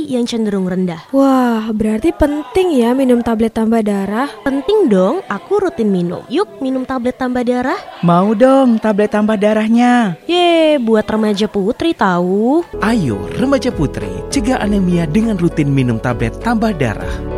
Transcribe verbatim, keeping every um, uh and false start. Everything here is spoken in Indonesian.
yang cenderung rendah. Wah, berarti penting ya minum tablet tambah darah? Penting dong, aku rutin minum. Yuk minum tablet tambah darah. Mau dong tablet tambah darahnya. Yeay, buat remaja putri tahu. Ayo remaja putri, cegah anemia dengan rutin minum tablet tambah darah.